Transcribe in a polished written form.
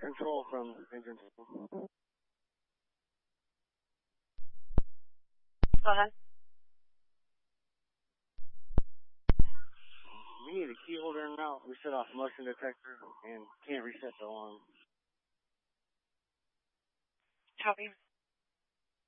control from engine. Go ahead. We need a key holder in route. We set off motion detector and can't reset the alarm. Copy.